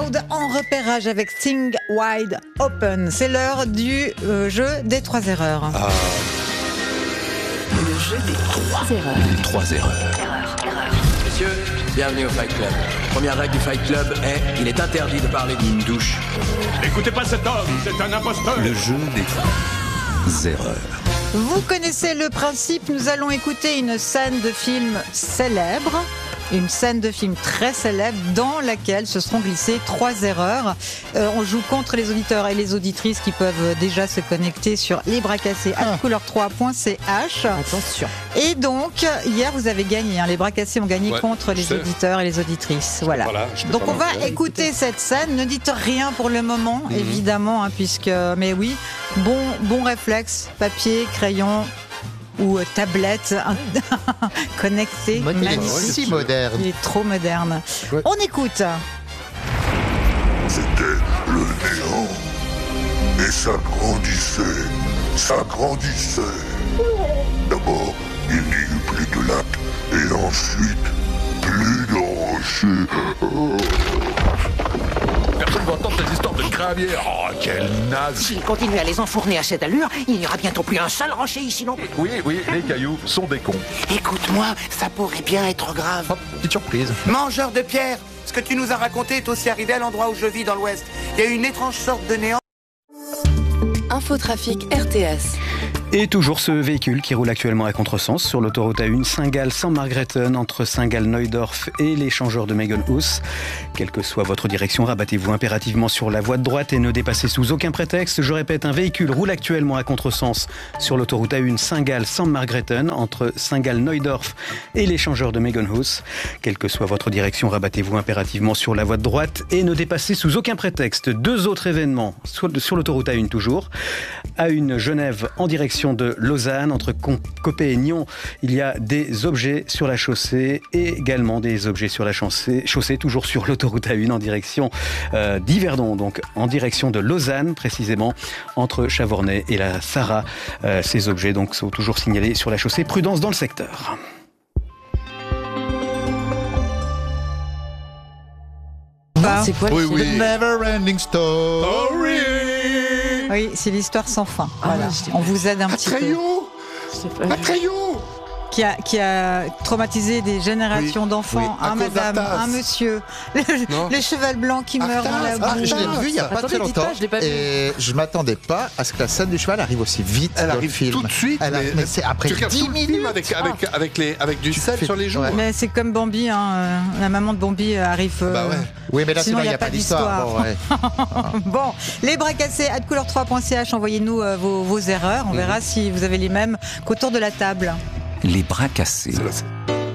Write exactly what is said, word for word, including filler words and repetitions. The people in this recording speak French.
Loud en repérage avec Sing Wide Open. C'est l'heure du euh, jeu des trois erreurs. Ah. Le jeu des trois erreurs. Les trois erreurs. Erreur, erreur. Messieurs, bienvenue au Fight Club. Première règle du Fight Club est il est interdit de parler d'une douche. N'écoutez pas cet homme, c'est un imposteur. Le jeu des trois erreurs. Vous connaissez le principe, nous allons écouter une scène de film célèbre. Une scène de film très célèbre dans laquelle se seront glissées trois erreurs. Euh, on joue contre les auditeurs et les auditrices qui peuvent déjà se connecter sur les bras cassés à couleur trois point c h. Attention. Et donc, hier, vous avez gagné. Hein, les bras cassés ont gagné Ouais, contre les sais. auditeurs et les auditrices. Voilà. Pas là, j'étais Donc, pas on là. va écouter cette scène. Ne dites rien pour le moment, Mhm. évidemment, hein, puisque. Mais oui, bon, bon réflexe, papier, crayon. Ou euh, tablette connectée. Moderne. Magnifique. Si moderne. Il est trop moderne. Ouais. On écoute. C'était le néant. Et ça grandissait, ça grandissait. D'abord, il n'y eut plus de lac, et ensuite, plus de rochers. Personne ne va entendre ces histoires de cramière. Oh, quel naze. S'il continue à les enfourner à cette allure, il n'y aura bientôt plus un seul rocher ici non plus. Oui, oui, les cailloux sont des cons. Écoute-moi, ça pourrait bien être grave. Hop, petite surprise. Mangeur de pierre, ce que tu nous as raconté est aussi arrivé à l'endroit où je vis dans l'Ouest. Il y a une étrange sorte de néant. Infotrafic R T S. Et toujours ce véhicule qui roule actuellement à contresens sur l'autoroute A un Saint-Gall-Saint-Margrethen entre Saint-Gall-Neudorf et l'échangeur de Megenhus. Quelle que soit votre direction, rabattez-vous impérativement sur la voie de droite et ne dépassez sous aucun prétexte. Je répète, un véhicule roule actuellement à contresens sur l'autoroute A un Saint-Gall-Saint-Margrethen entre Saint-Gall-Neudorf et l'échangeur de Megenhus. Quelle que soit votre direction, rabattez-vous impérativement sur la voie de droite et ne dépassez sous aucun prétexte. Deux autres événements sur, sur l'autoroute A un toujours. A un Genève en direction de Lausanne, entre Copé et Nyon, il y a des objets sur la chaussée et également des objets sur la chaussée, chaussée toujours sur l'autoroute A un en direction euh, d'Yverdon, donc en direction de Lausanne précisément, entre Chavornay et la Sarah. Euh, ces objets donc sont toujours signalés sur la chaussée. Prudence dans le secteur. Bah, C'est quoi Oui, le oui. The Never Ending Story. oui, c'est l'histoire sans fin. Ah, Voilà. je sais On vous aide un petit peu. Atreyu, C'est pas- Atreyu. Qui a, qui a traumatisé des générations Oui, d'enfants. oui, à Un cause madame, d'Arthas. un monsieur. Le, Non. le cheval blanc qui meurt dans la Arthas, boue. Ah, je l'ai vu il y a pas Attendez, très dites pas, longtemps je l'ai pas vu. et je m'attendais pas à ce que la scène du cheval arrive aussi vite Elle dans le arrive film. tout de suite, Elle a- mais- mais c'est après Tu regardes dix tout le minutes. film avec, avec, avec, les, avec du sel fais- sur les joues. ouais. Mais c'est comme Bambi, hein. euh, la maman de Bambi arrive. euh, Bah ouais. Oui, mais là, Sinon, sinon, il n'y a pas d'histoire. Bon, ouais. Bon, les bras cassés, à couleur trois point c h, envoyez-nous euh, vos, vos erreurs. On verra si vous avez les mêmes qu'autour de la table. Les bras cassés.